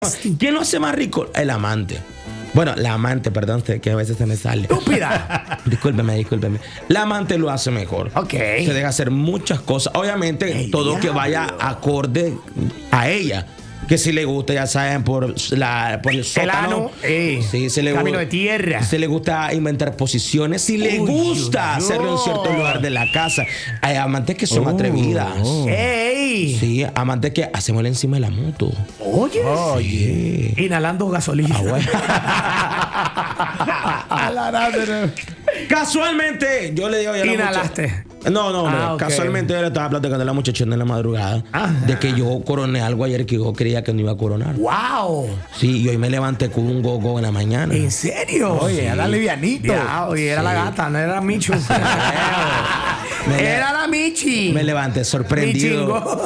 ¿Quién lo hace más rico? El amante. Bueno, la amante, perdón, que a veces se me sale. ¡Estúpida! Discúlpeme. La amante lo hace mejor. Ok. Se deja hacer muchas cosas. Obviamente, todo que vaya acorde a ella. Que si le gusta, ya saben, por el sótano. Sí, camino de tierra. Si le gusta inventar posiciones. Si le gusta hacerlo en cierto lugar de la casa. Hay amantes que son atrevidas. ¡Ey! Sí, amantes que hacemos encima de la moto. Oye. Sí. Inhalando gasolina. Casualmente, yo le digo ya a la Inhalaste. No. Okay. Casualmente yo le estaba platicando a la muchachona en la madrugada de que yo coroné algo ayer que yo creía que no iba a coronar. ¡Wow! Sí, y hoy me levanté con un go-go en la mañana. ¿En serio? Oye, era livianito. Ya, oye, era la gata, no era Michu. Era la Michi. Me levanté sorprendido.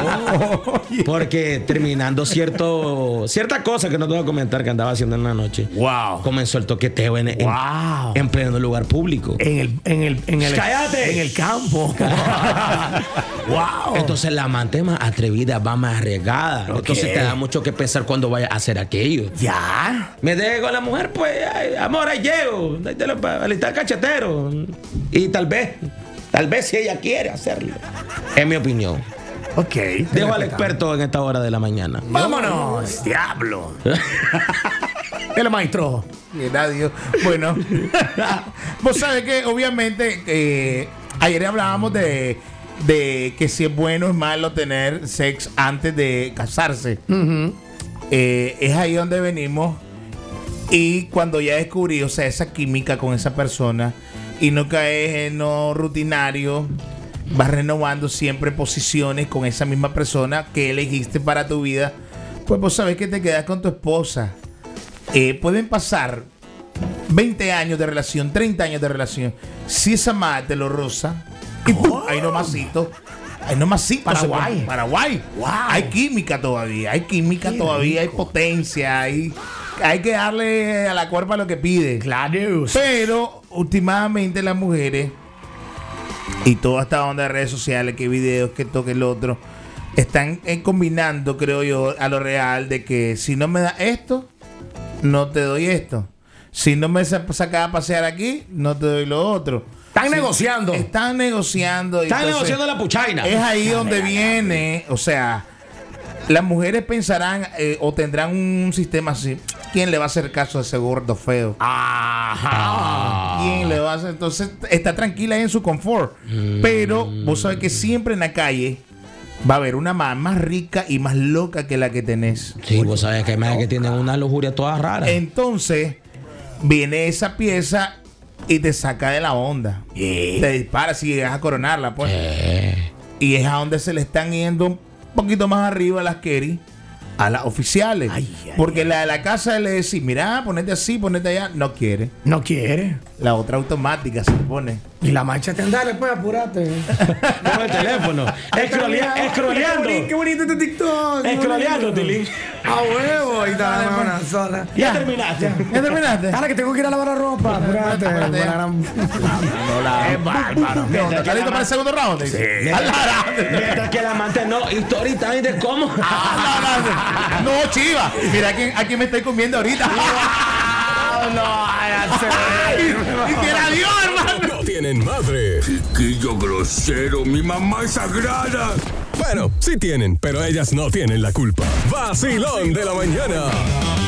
Porque terminando cierta cosa que no te voy a comentar que andaba haciendo en la noche. Wow. Comenzó el toqueteo en pleno lugar público. En el ¡Cállate! En el campo. Wow. Entonces la amante más atrevida va más arriesgada. Okay. Entonces te da mucho que pensar cuando vayas a hacer aquello. Ya. Me dejo con la mujer, pues, ay, amor, ahí llego. Ahí está el cachetero. Y tal vez si ella quiere hacerlo. Es mi opinión. Ok. Dejo al experto en esta hora de la mañana. ¡Vámonos! ¡Diablo! El maestro. Bien, adiós. Bueno, vos sabés que obviamente ayer hablábamos de que si es bueno o es malo tener sexo antes de casarse. Es ahí donde venimos. Y cuando ya descubrí, o sea, esa química con esa persona y no caes en lo rutinario, vas renovando siempre posiciones con esa misma persona que elegiste para tu vida, pues vos sabés que te quedas con tu esposa. Pueden pasar 20 años de relación, 30 años de relación. Si esa madre te lo roza, y ¡pum! Ahí nomasito. Paraguay. Paraguay. Wow. Hay química todavía, hay potencia, hay que darle a la cuerpa lo que pide. Claro. Pero últimamente las mujeres y toda esta onda de redes sociales, que videos, que toque el otro, están combinando, creo yo, a lo real de que si no me da esto, no te doy esto. Si no me sacas a pasear aquí, no te doy lo otro. Están negociando. Están negociando. Están negociando la puchaina. Es ahí donde viene, o sea, las mujeres pensarán o tendrán un sistema así. ¿Quién le va a hacer caso a ese gordo feo? Ajá. ¿Quién le va a hacer? Entonces está tranquila ahí en su confort. Pero vos sabés que siempre en la calle va a haber una más rica y más loca que la que tenés. Sí, vos sabés que hay más que tienen una lujuria toda rara. Entonces viene esa pieza y te saca de la onda. Te dispara si llegas a coronarla, pues. Y es a donde se le están yendo un poquito más arriba las Kerry, a las oficiales. Porque la de la casa le decís, mira, ponete así, ponete allá. No quiere. No quiere. La otra automática se pone. Y la marcha te dale, pues apúrate. Con el teléfono. Escroleando. Qué bonito este TikTok. Escroleando, Tilín. A huevo. Ahí está una sola. Ya terminaste. ¿Ya terminaste? Ahora que tengo que ir a lavar la ropa. Apúrate. Es bárbaro. ¿Estás listo para el segundo round? Sí. Mientras que el amante no. Y ahorita de cómo. No, chiva. Mira a quién me estoy comiendo ahorita. Y que era Dios, hermano. No tienen madre. Chiquillo grosero, mi mamá es sagrada. Bueno, sí tienen, pero ellas no tienen la culpa. Vacilón de la mañana.